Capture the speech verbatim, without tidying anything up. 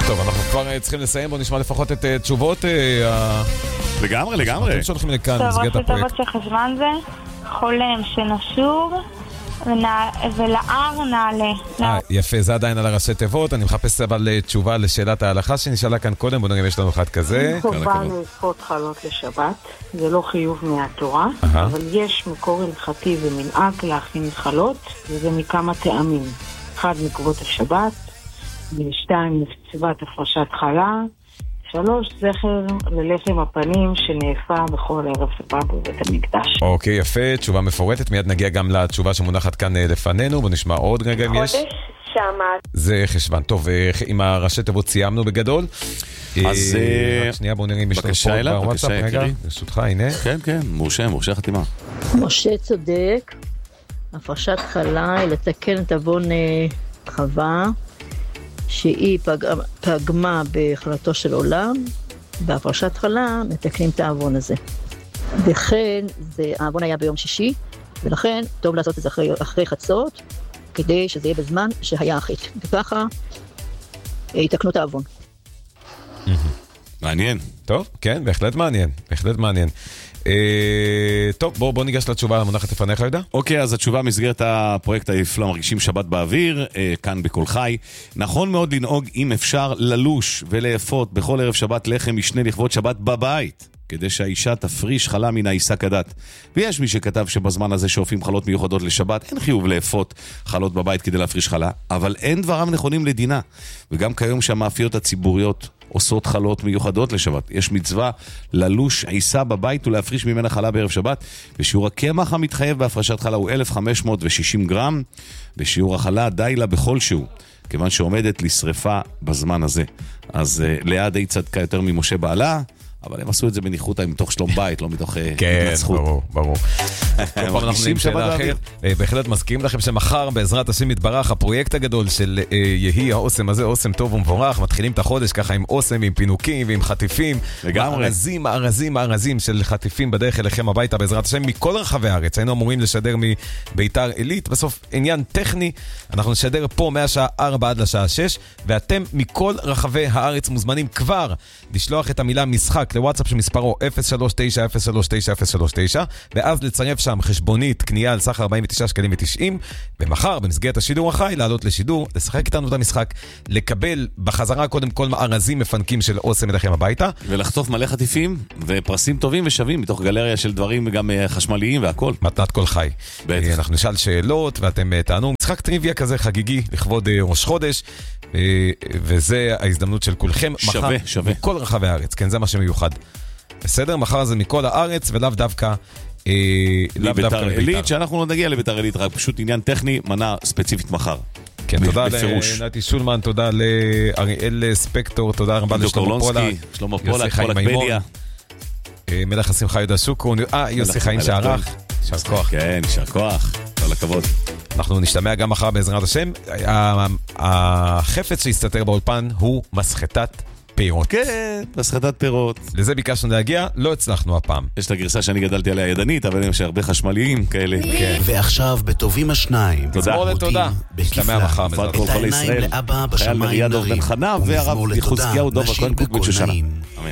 טוב, אנחנו כבר צריכים לסיים, בואו נשמע לפחות את תשובות ה... לגמרי, לגמרי. אתם שולחים לכאן, טוב, מסגרת ראשי הפרויקט. תיבות של חשבן זה חולם שנשוב ולער נעלה. אה, יפה, זה עדיין על הראשי תיבות. אני מחפש אבל תשובה לשאלת ההלכה שנשאלה כאן קודם. בואו נראה אם יש לנו אחד כזה. חובה לאפות חלות לשבת, זה לא חיוב מהתורה, אבל יש מקור הלכתי ומנהג להכין חלות, וזה מכמה טעמים. אחד, מכבוד השבת, ושתיים, מצוות הפרשת חלה, שלוש, זכר ללחם הפנים שנאפה בכל ערב שבת בבית המקדש. אוקיי, יפה, תשובה מפורטת. מיד נגיע גם לתשובה שמונחת כאן לפנינו. בוא נשמע עוד רגע אם יש. חודש שמת. זה חשבן. טוב, עם הראשי תיבות סיימנו בגדול. אז רק שנייה, בואו נראה אם יש לנו פה בוואטסאפ. רגע, ברשותך, הנה. כן, כן, מורשה, מורשה חתימה. משה צודק. הפרשת חלה היא לתקן את עוון חווה, שהיא פג... פגמה בחלתו של עולם, בהפרשת חלה מתקנים את העוון הזה. וכן, זה, העוון היה ביום שישי, ולכן טוב לעשות את זה אחרי, אחרי חצות, כדי שזה יהיה בזמן שהיה החטא. וככה יתקנו את העוון. מעניין. טוב, כן, בהחלט מעניין, בהחלט מעניין. טוב, בואו בוא ניגש לתשובה למונחת לפניך, יהודה. אוקיי, אז התשובה מסגרת הפרויקט היפלא מרגישים שבת באוויר, כאן בכל חי. נכון מאוד לנהוג אם אפשר ללוש ולאפות בכל ערב שבת לחם משנה לכבוד שבת בבית, כדי שהאישה תפריש חלה מן העיסה כדת. ויש מי שכתב שבזמן הזה שאופים חלות מיוחדות לשבת, אין חיוב לאפות חלות בבית כדי להפריש חלה, אבל אין דברם נכונים לדינה. וגם כיום שהמאפיות הציבוריות עושות חלות מיוחדות לשבת. יש מצווה ללוש עיסה בבית ולהפריש ממנה חלה בערב שבת, ושיעור הקמח המתחייב בהפרשת חלה הוא אלף חמש מאות ושישים גרם, ושיעור החלה די לה בכל שהוא, כיוון שעומדת לשריפה בזמן הזה. אז uh, לאה די צדקה יותר ממשה בעלה, אבל הם עשו את זה בניחותא מתוך שלום בית, לא מתוך התנצחות. כן, ברור, ברור. כל פעם אנחנו נעים שאלה אחרת. בהחלט מזכירים לכם שמחר בעזרת השם יתברך, הפרויקט הגדול של יהי האוסם הזה, אוסם טוב ומבורך, מתחילים את החודש ככה עם אוסם, עם פינוקים ועם חטיפים. מארזים, מארזים, מארזים של חטיפים בדרך אליכם הביתה בעזרת השם מכל רחבי הארץ. היינו אמורים לשדר מביתר עילית, בסוף עניין טכני, אנחנו נשדר פה מהשעה ארבע עד לשעה שש, ואתם מכל רחבי הארץ מוזמנים כבר לשלוח את המילה משחק לוואטסאפ שמספרו אפס שלוש תשע אפס שלוש תשע אפס שלוש תשע, ואז לצרף שם חשבונית קנייה על סך ארבעים ותשעה שקלים ותשעים, ומחר במסגרת השידור החי לעלות לשידור, לשחק איתנו את המשחק, לקבל בחזרה קודם כל מארזים מפנקים של אוסם אליכם הביתה, ולחטוף מלא חטיפים ופרסים טובים ושווים מתוך גלריה של דברים גם חשמליים והכל. מתנת כל חי. בטח. אנחנו נשאל שאלות ואתם תענו. משחק טריוויה כזה חגיגי לכבוד ראש חודש, וזה ההזדמנות של כולכם. שווה, מחר, שווה. מכל רחבי הארץ, כן, זה מה שמיוחד. בסדר? מחר זה מכל הארץ ולאו דווקא לביתר עילית, שאנחנו לא נגיע לביתר עילית, רק פשוט עניין טכני, מנה ספציפית מחר. כן, תודה לנתי שולמן, תודה לאריאל ספקטור, תודה רבה לשלמה פולק, שלמה פולק, פולק מדיה, מלך השמחה יהודה שוקרון, אה, יוסי חיים שערך, יישר כוח. כן, יישר כוח, כל הכבוד. אנחנו נשתמע גם מחר בעזרת השם. החפץ שהסתתר באולפן הוא מסחטת פירות. כן, מסחטת פירות. לזה ביקשנו להגיע, לא הצלחנו הפעם. יש את הגרסה שאני גדלתי עליה ידנית, אבל יש הרבה חשמליים כאלה. ועכשיו בטובים השניים. תודה. תודה. נשתמע מחר בעזרת השם. כל ישראל. חייל מריאדוב בן חנה והרב יחוזקיהו דוב הכהן קוק בן שושנה.